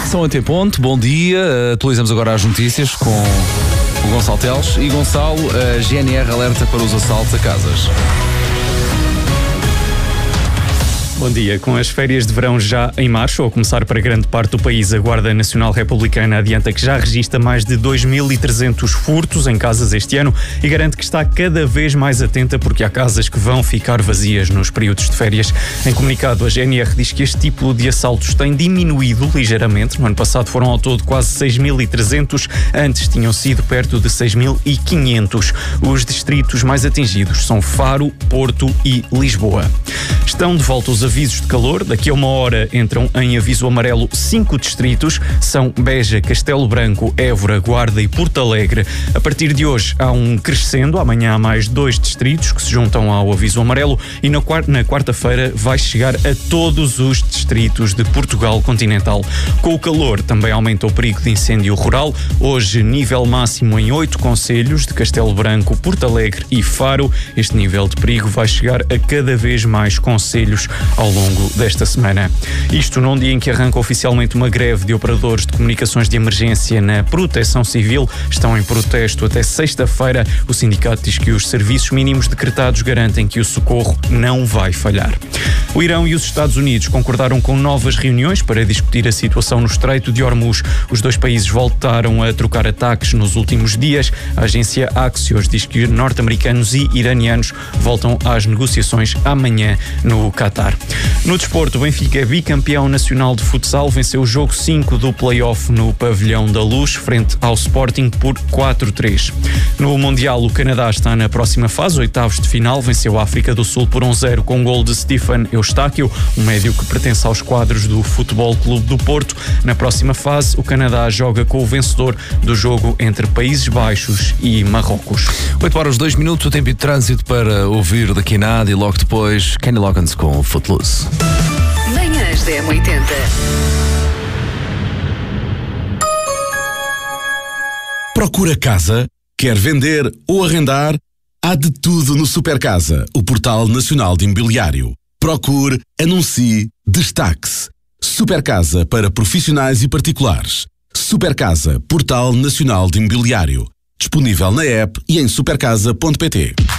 São até ponto, bom dia. Atualizamos agora as notícias com o Gonçalo Teles. E Gonçalo, a GNR alerta para os assaltos a casas. Bom dia. Com as férias de verão já em marcha, ou a começar para grande parte do país, a Guarda Nacional Republicana adianta que já registra mais de 2.300 furtos em casas este ano e garante que está cada vez mais atenta porque há casas que vão ficar vazias nos períodos de férias. Em comunicado, a GNR diz que este tipo de assaltos tem diminuído ligeiramente. No ano passado foram ao todo quase 6.300, antes tinham sido perto de 6.500. Os distritos mais atingidos são Faro, Porto e Lisboa. Estão de volta os avisos de calor. Daqui a uma hora entram em aviso amarelo 5 distritos. São Beja, Castelo Branco, Évora, Guarda e Porto Alegre. A partir de hoje há um crescendo. Amanhã há mais 2 distritos que se juntam ao aviso amarelo e na quarta-feira vai chegar a todos os distritos de Portugal continental. Com o calor também aumenta o perigo de incêndio rural. Hoje nível máximo em 8 concelhos de Castelo Branco, Porto Alegre e Faro. Este nível de perigo vai chegar a cada vez mais concelhos ao longo desta semana. Isto num dia em que arranca oficialmente uma greve de operadores de comunicações de emergência na Proteção Civil. Estão em protesto até sexta-feira. O sindicato diz que os serviços mínimos decretados garantem que o socorro não vai falhar. O Irão e os Estados Unidos concordaram com novas reuniões para discutir a situação no Estreito de Hormuz. Os dois países voltaram a trocar ataques nos últimos dias. A agência Axios diz que norte-americanos e iranianos voltam às negociações amanhã no Qatar. No desporto, o Benfica é bicampeão nacional de futsal, venceu o jogo 5 do play-off no Pavilhão da Luz, frente ao Sporting por 4-3. No Mundial, o Canadá está na próxima fase, oitavos de final, venceu a África do Sul por 1-0 com um gol de Stephen Eustáquio, um médio que pertence aos quadros do Futebol Clube do Porto. Na próxima fase, o Canadá joga com o vencedor do jogo entre Países Baixos e Marrocos. 8h02, o tempo de trânsito para ouvir daqui a nada e logo depois Kenny Loggins com Footloose. Manhãs da M80. Procura casa? Quer vender ou arrendar? Há de tudo no Supercasa, o portal nacional de imobiliário. Procure, anuncie, destaque-se. Supercasa para profissionais e particulares. Supercasa, portal nacional de imobiliário. Disponível na app e em supercasa.pt.